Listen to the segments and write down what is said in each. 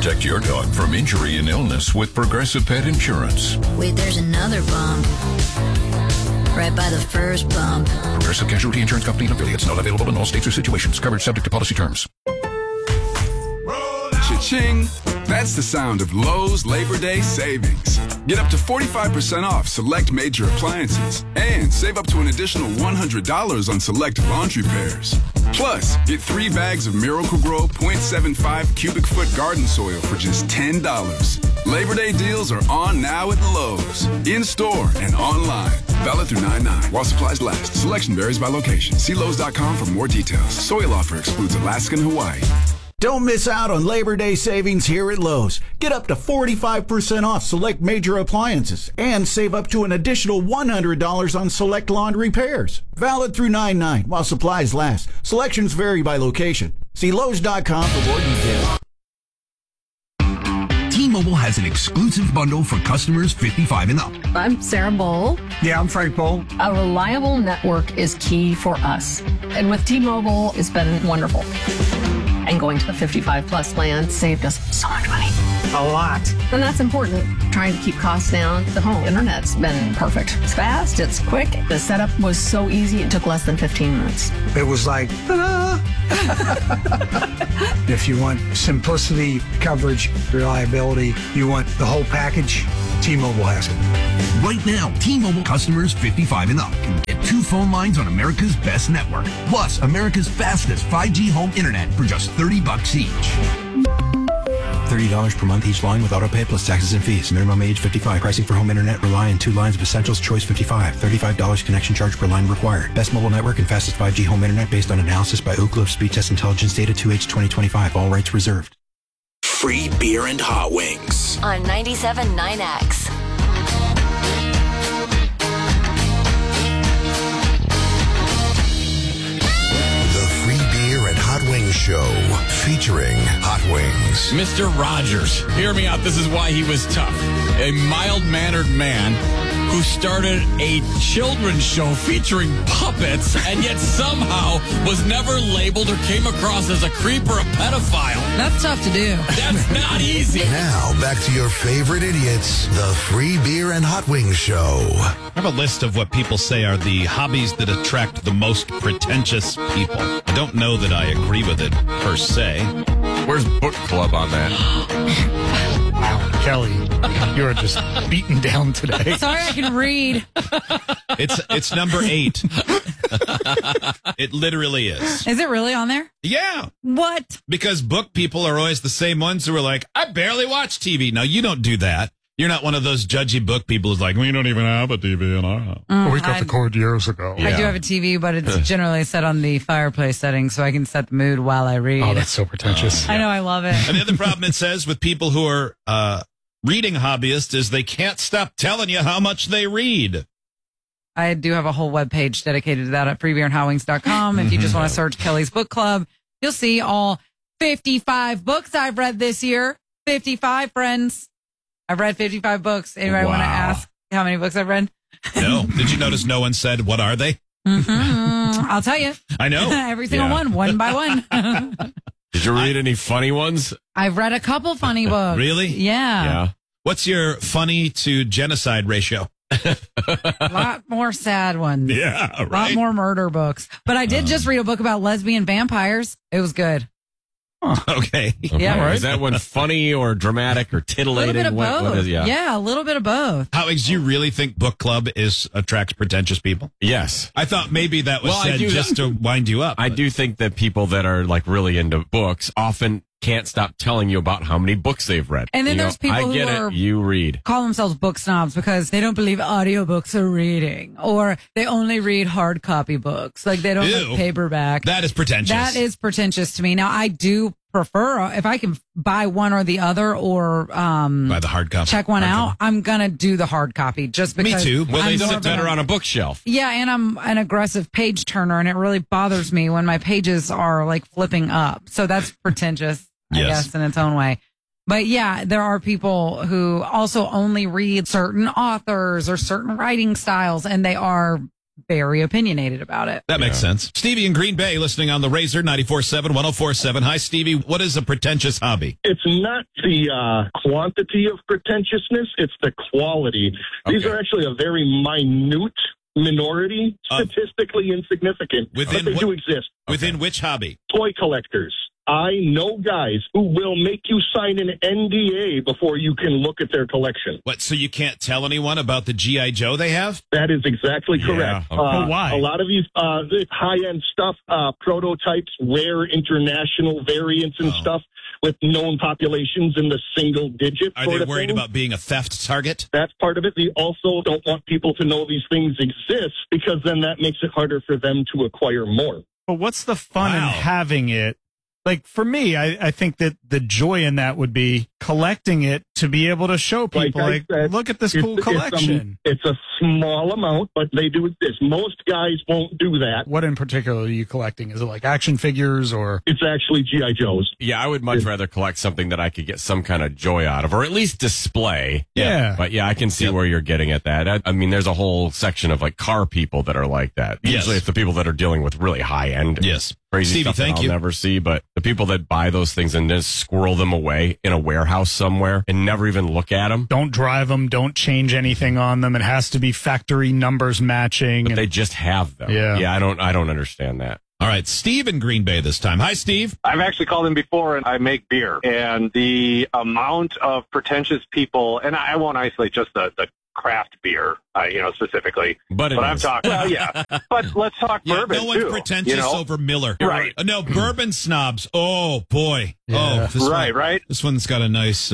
Protect your dog from injury and illness with Progressive Pet Insurance. Wait, there's another bump. Right by the first bump. Progressive Casualty Insurance Company and affiliates. Not available in all states or situations. Coverage subject to policy terms. Cha-ching! That's the sound of Lowe's Labor Day savings. Get up to 45% off select major appliances and save up to an additional $100 on select laundry pairs. Plus, get 3 bags of Miracle-Gro 0.75 cubic foot garden soil for just $10. Labor Day deals are on now at Lowe's. In-store and online. Valid through 9/9 while supplies last. Selection varies by location. See Lowe's.com for more details. Soil offer excludes Alaska and Hawaii. Don't miss out on Labor Day savings here at Lowe's. Get up to 45% off select major appliances and save up to an additional $100 on select laundry pairs. Valid through 9/9 while supplies last. Selections vary by location. See Lowe's.com for more details. T-Mobile has an exclusive bundle for customers 55 and up. I'm Sarah Bowl. Yeah, I'm Frank Bowl. A reliable network is key for us. And with T-Mobile, it's been wonderful. And going to the 55 plus plan saved us so much money. A lot. And that's important. Trying to keep costs down. The home internet's been perfect. It's fast, it's quick. The setup was so easy, it took less than 15 minutes. It was like, ta-da! If you want simplicity, coverage, reliability, you want the whole package, T-Mobile has it. Right now, T-Mobile customers 55 and up can get 2 phone lines on America's best network, plus America's fastest 5G home internet for just $30 each. $30 per month each line with autopay plus taxes and fees. Minimum age 55. Pricing for home internet rely on 2 lines of Essentials Choice 55. $35 connection charge per line required. Best mobile network and fastest 5G home internet based on analysis by Ookla of Speed Test Intelligence data 2H 2025. All rights reserved. Free beer and hot wings on 97.9X. Hot Wings Show featuring Hot Wings. Mr. Rogers, hear me out. This is why he was tough. A mild-mannered man who started a children's show featuring puppets and yet somehow was never labeled or came across as a creep or a pedophile. That's tough to do. That's not easy. Now, back to your favorite idiots, the Free Beer and Hot Wings Show. I have a list of what people say are the hobbies that attract the most pretentious people. I don't know that I agree with it, per se. Where's book club on that? Wow, Kelly, you are just beaten down today. Sorry, I can read. It's number 8. It literally is. Is it really on there? Yeah. What? Because book people are always the same ones who are like, I barely watch TV. No, you don't do that. You're not one of those judgy book people who's like, we don't even have a TV in our house. We got the cord years ago. I do have a TV, but it's generally set on the fireplace setting, so I can set the mood while I read. Oh, that's so pretentious. I know, I love it. And the other problem it says with people who are reading hobbyists is they can't stop telling you how much they read. I do have a whole webpage dedicated to that at freebeerandhotwings.com. If you just want to search Kelly's Book Club, you'll see all 55 books I've read this year. 55, friends. I've read 55 books. Anybody want to ask how many books I've read? No. Did you notice no one said, what are they? I'll tell you. I know. Every single one by one. Did you read any funny ones? I've read a couple funny books. Really? Yeah. What's your funny to genocide ratio? A lot more sad ones. Yeah, right. A lot more murder books. But I did just read a book about lesbian vampires. It was good. Okay. Yeah. Right. Is that one funny or dramatic or titillating? A little bit of both. What is, yeah, a little bit of both. Do you really think book club attracts pretentious people? Yes. I thought maybe that was said just to wind you up. I do think that people that are like really into books often can't stop telling you about how many books they've read. And then there's people who you read. Call themselves book snobs because they don't believe audiobooks are reading, or they only read hard copy books. Like they don't like paperback. That is pretentious. That is pretentious to me. Now I do prefer if I can buy one or the other, or buy the hard copy. Check one out. I'm gonna do the hard copy just because. Me too. Well, they sit better on a bookshelf. Yeah, and I'm an aggressive page turner, and it really bothers me when my pages are like flipping up. So that's pretentious, I guess, in its own way. But yeah, there are people who also only read certain authors or certain writing styles, and they are very opinionated about it. That makes sense. Stevie in Green Bay listening on the Razor 94.7, 104.7. Hi, Stevie. What is a pretentious hobby? It's not the quantity of pretentiousness, it's the quality. These are actually a very minute minority, statistically insignificant, but they do exist. Within which hobby? Toy collectors. I know guys who will make you sign an NDA before you can look at their collection. What, so you can't tell anyone about the G.I. Joe they have? That is exactly correct. Why? A lot of these high-end stuff, prototypes, rare international variants and stuff with known populations in the single digit. Are they worried about being a theft target? That's part of it. They also don't want people to know these things exist because then that makes it harder for them to acquire more. But what's the fun in having it? Like, for me, I think that the joy in that would be collecting it to be able to show people, like, look at this cool collection. It's a small amount, but they do exist. Most guys won't do that. What in particular are you collecting? Is it like action figures or? It's actually G.I. Joes. Yeah, I would much rather collect something that I could get some kind of joy out of, or at least display. Yeah. But yeah, I can see where you're getting at that. I mean, there's a whole section of like car people that are like that. Usually it's the people that are dealing with really high end. Crazy Stevie, stuff thank that I'll you. never see, but the people that buy those things and just squirrel them away in a warehouse somewhere and never even look at them. Don't drive them. Don't change anything on them. It has to be factory numbers matching. But they just have them. Yeah. I don't understand that. All right, Steve in Green Bay this time. Hi, Steve. I've actually called in before, and I make beer. And the amount of pretentious people, and I won't isolate just the craft beer, specifically. But I'm talking, well, yeah. But let's talk bourbon, no one's too. pretentious over Miller. Right. No, bourbon snobs. Oh, boy. Yeah. Oh, Right. This one's got a nice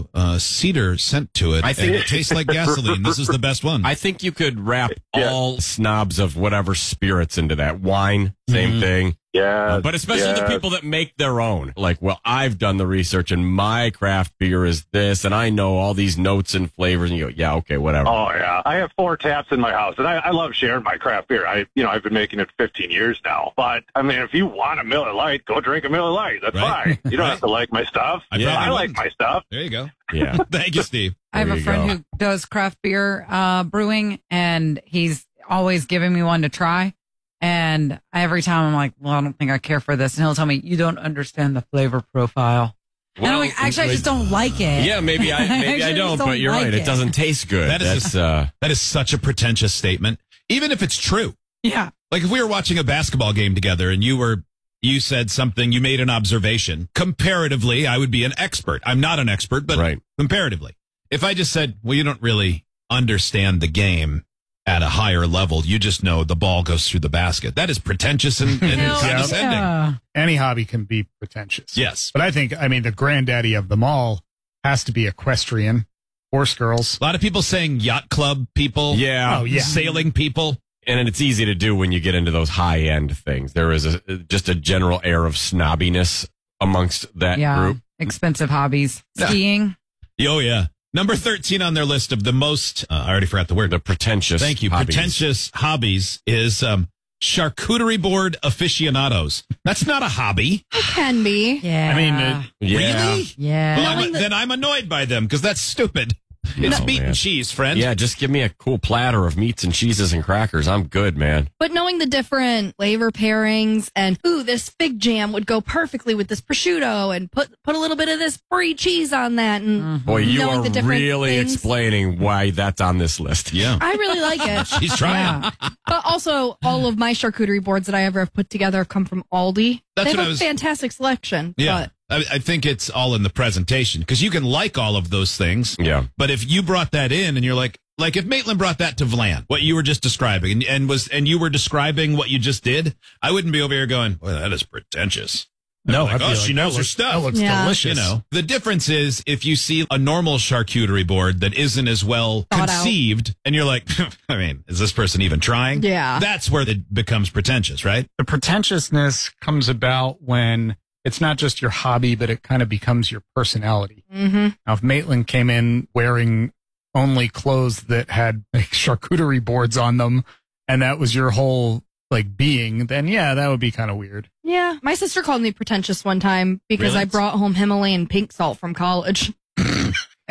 cedar scent to it. I think it tastes like gasoline. This is the best one. I think you could wrap all snobs of whatever spirits into that. Wine, same thing. Yeah. But especially the people that make their own. Like, well, I've done the research and my craft beer is this, and I know all these notes and flavors. And you go, yeah, okay, whatever. Oh, yeah. I have 4 taps in my house, and I love sharing my craft beer. I've been making it 15 years now. But, I mean, if you want a Miller Lite, go drink a Miller Lite. That's fine. You don't have to like my stuff. I like my stuff. There you go. Yeah. Thank you, Steve. I have a friend who does craft beer brewing, and he's always giving me one to try. And every time I'm like, well, I don't think I care for this. And he'll tell me, you don't understand the flavor profile. And I'm like, actually, I just don't like it. Yeah, maybe I don't, but you're right. It doesn't taste good. That is such a pretentious statement, even if it's true. Yeah. Like if we were watching a basketball game together and you said something, you made an observation. Comparatively, I would be an expert. I'm not an expert, but comparatively. If I just said, well, you don't really understand the game at a higher level, you just know the ball goes through the basket. That is pretentious and condescending. Yeah. Any hobby can be pretentious. Yes. But I think, the granddaddy of them all has to be equestrian, horse girls. A lot of people saying yacht club people. Yeah. Oh, yeah. Sailing people. And it's easy to do when you get into those high-end things. There is just a general air of snobbiness amongst that group. Expensive hobbies. Skiing. Oh, yeah. Number 13 on their list of the most, I already forgot the word. The pretentious Thank you. hobbies. Pretentious hobbies is charcuterie board aficionados. That's not a hobby. It can be. Yeah. Really? Yeah. Well, then I'm annoyed by them because that's stupid. It's meat and cheese, friend. Yeah, just give me a cool platter of meats and cheeses and crackers. I'm good, man. But knowing the different flavor pairings and, this fig jam would go perfectly with this prosciutto and put a little bit of this brie cheese on that. And Boy, you knowing are the different really things. explaining why that's on this list. Yeah. I really like it. She's trying. But also, all of my charcuterie boards that I ever have put together have come from Aldi. That's they what have I a fantastic selection. Yeah. I think it's all in the presentation because you can like all of those things. Yeah. But if you brought that in and you're like if Maitland brought that to Vlan, what you were just describing and you were describing what you just did, I wouldn't be over here going, well, that is pretentious. No, I'd be like, she knows her stuff. That looks delicious. The difference is if you see a normal charcuterie board that isn't as well conceived and you're like, is this person even trying? Yeah. That's where it becomes pretentious, right? The pretentiousness comes about when it's not just your hobby, but it kind of becomes your personality. Mm-hmm. Now, if Maitland came in wearing only clothes that had charcuterie boards on them, and that was your whole being, then that would be kind of weird. Yeah. My sister called me pretentious one time because Really? I brought home Himalayan pink salt from college.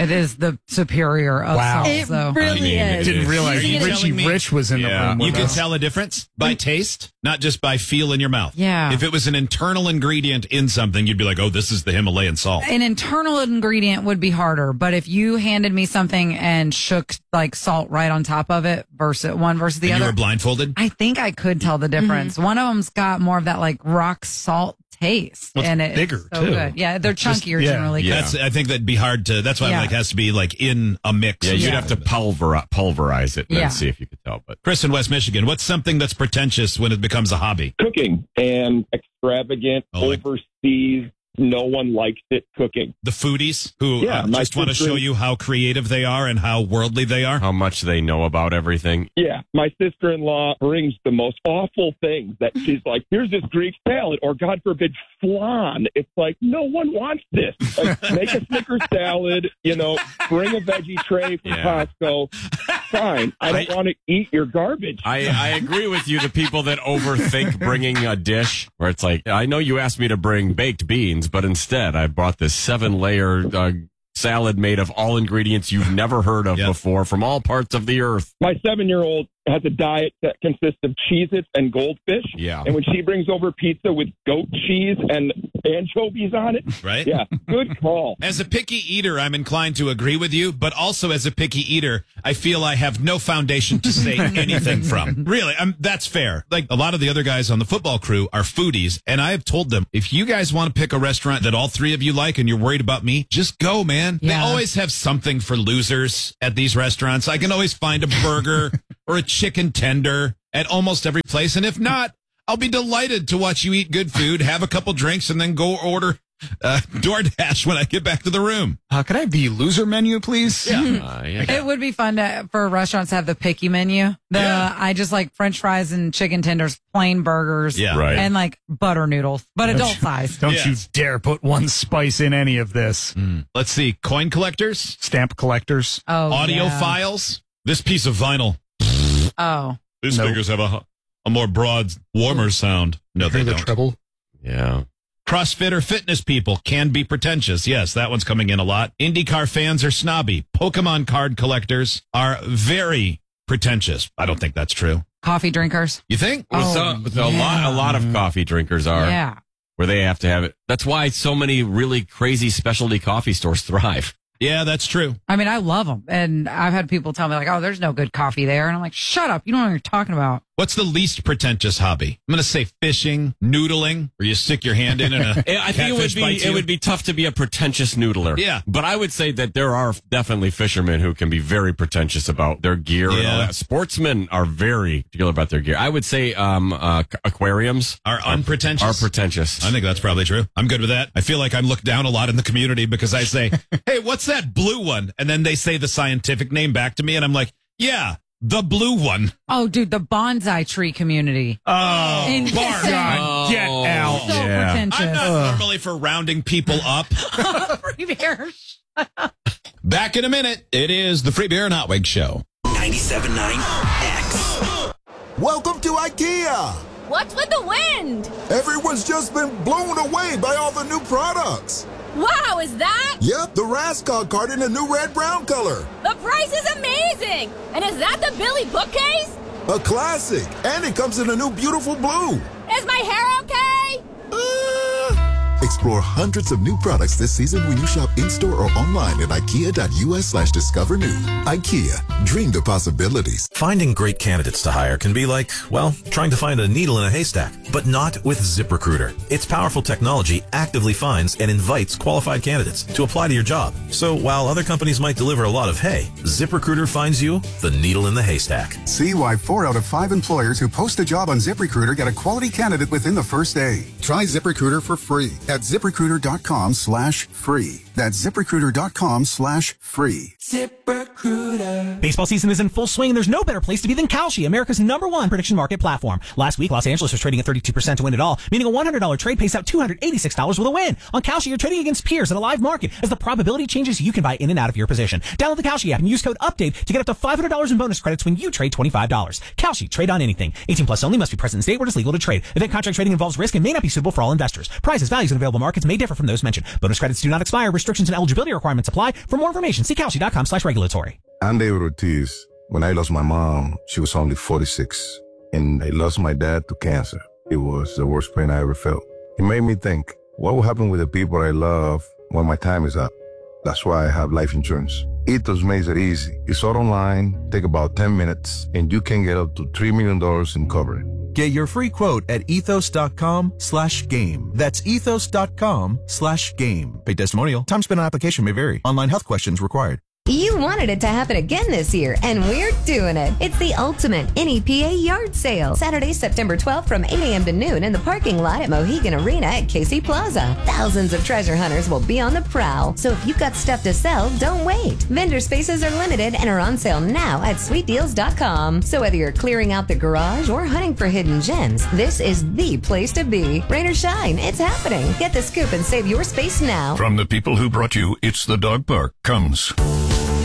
It is the superior of Wow. salt. It So. really is. Didn't realize Using it- Richie Rich was in the room with You can us. tell a difference by taste, not just by feel in your mouth. Yeah. If it was an internal ingredient in something, you'd be like, oh, this is the Himalayan salt. An internal ingredient would be harder, but if you handed me something and shook like salt right on top of it versus one versus the And other, you were blindfolded? I think I could tell the difference. One of them's got more of that like rock salt taste, Well, it's and it's bigger, so too. good. Yeah, they're chunkier generally. That's, I think that'd be hard to. That's why Yeah. I'm like, it has to be like in a mix. Yeah, you'd have to pulverize it and Yeah. then see if you could tell. But Chris in West Michigan, what's something that's pretentious when it becomes a hobby? Cooking and extravagant, overseas. No one likes it cooking. The foodies who my just want to sister- show you how creative they are and how worldly they are. How much they know about everything. Yeah, my sister-in-law brings the most awful things that she's like, here's this Greek salad, or God forbid, flan. It's like, no one wants this. Like, make a Snickers salad, bring a veggie tray from Costco. Fine. I don't want to eat your garbage. I agree with you. The people that overthink bringing a dish where it's like, I know you asked me to bring baked beans, but instead I brought this 7-layer salad made of all ingredients you've never heard of before from all parts of the earth. My 7-year-old has a diet that consists of Cheez-Its and goldfish. Yeah. And when she brings over pizza with goat cheese and anchovies on it, Right? Yeah, good call. As a picky eater, I'm inclined to agree with you, but also as a picky eater, I feel I have no foundation to say anything from. Really, that's fair. Like a lot of the other guys on the football crew are foodies, and I have told them, if you guys want to pick a restaurant that all three of you like and you're worried about me, just go, man. They always have something for losers at these restaurants. I can always find a burger or a chicken tender at almost every place, and if not, I'll be delighted to watch you eat good food, have a couple drinks, and then go order DoorDash when I get back to the room. Can I have the loser menu, please? Yeah. It would be fun for restaurants to have the picky menu. I just like French fries and chicken tenders, plain burgers, and like butter noodles, but adult size. Don't you dare put one spice in any of this. Let's see. Coin collectors? Stamp collectors? Oh, Audiophiles? This piece of vinyl. Oh. These figures have a more broad, warmer sound. No, they don't. Treble? Yeah. CrossFit or fitness people can be pretentious. Yes, that one's coming in a lot. IndyCar fans are snobby. Pokemon card collectors are very pretentious. I don't think that's true. Coffee drinkers? You think? A lot of coffee drinkers are. Yeah. Where they have to have it. That's why so many really crazy specialty coffee stores thrive. Yeah, that's true. I mean, I love them. And I've had people tell me, like, oh, there's no good coffee there. And I'm like, shut up. You don't know what you're talking about. What's the least pretentious hobby? I'm going to say fishing, noodling, where you stick your hand in and I think it would be tough to be a pretentious noodler. Yeah. But I would say that there are definitely fishermen who can be very pretentious about their gear and all that. Sportsmen are very particular about their gear. I would say aquariums are unpretentious. Are pretentious. I think that's probably true. I'm good with that. I feel like I'm looked down a lot in the community because I say, hey, what's that blue one? And then they say the scientific name back to me and I'm like, yeah, the blue one. Oh, dude, the bonsai tree community. Oh, Insane. Bart, get out. So pretentious. I'm not normally for rounding people up. Free beer. Back in a minute. It is the Free Beer and Hot Wings Show. 97.9 X. Welcome to IKEA. What's with the wind? Everyone's just been blown away by all the new products. Wow, is that? Yep, the Raskog cart in a new red-brown color. The price is amazing! And is that the Billy bookcase? A classic. And it comes in a new beautiful blue. Is my hair okay? Explore hundreds of new products this season when you shop in-store or online at IKEA.us/discover new. IKEA, dream the possibilities. Finding great candidates to hire can be like, well, trying to find a needle in a haystack, but not with ZipRecruiter. Its powerful technology actively finds and invites qualified candidates to apply to your job. So while other companies might deliver a lot of hay, ZipRecruiter finds you the needle in the haystack. See why 4 out of 5 employers who post a job on ZipRecruiter get a quality candidate within the first day. Try ZipRecruiter for free at ZipRecruiter.com/free. That's ZipRecruiter.com/free. ZipRecruiter. Baseball season is in full swing, and there's no better place to be than Kalshi, America's #1 prediction market platform. Last week, Los Angeles was trading at 32% to win it all, meaning a $100 trade pays out $286 with a win. On Kalshi, you're trading against peers at a live market. As the probability changes, you can buy in and out of your position. Download the Kalshi app and use code UPDATE to get up to $500 in bonus credits when you trade $25. Kalshi, trade on anything. 18 plus only, must be present in state where it is legal to trade. Event contract trading involves risk and may not be suitable for all investors. Prizes, values, and available markets may differ from those mentioned. Bonus credits do not expire. Restrictions and eligibility requirements apply. For more information, see Kalshi.com/regulatory. I'm David Ortiz. When I lost my mom, she was only 46. And I lost my dad to cancer. It was the worst pain I ever felt. It made me think, what will happen with the people I love when my time is up? That's why I have life insurance. Ethos makes it easy. It's all online, take about 10 minutes, and you can get up to $3 million in coverage. Get your free quote at ethos.com/game. That's ethos.com/game. Pay testimonial. Time spent on application may vary. Online health questions required. You wanted it to happen again this year, and we're doing it. It's the ultimate NEPA yard sale. Saturday, September 12th from 8 a.m. to noon in the parking lot at Mohegan Arena at Casey Plaza. Thousands of treasure hunters will be on the prowl. So if you've got stuff to sell, don't wait. Vendor spaces are limited and are on sale now at sweetdeals.com. So whether you're clearing out the garage or hunting for hidden gems, this is the place to be. Rain or shine, it's happening. Get the scoop and save your space now. From the people who brought you It's the Dog Park comes